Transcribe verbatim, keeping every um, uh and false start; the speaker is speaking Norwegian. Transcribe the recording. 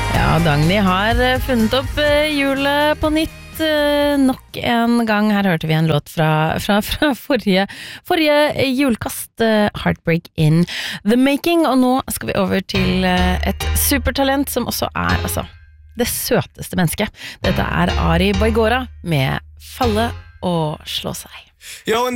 Ja, Dagny har funnet opp hjulet på nytt nok en gang. Her hørte vi en låt fra, fra, fra forrige, forrige julekast, Heartbreak in the Making, og nå skal vi over til et supertalent som også er altså, det søteste mennesket. Dette er Ari Baigora med Falle og slå seg. Yo, and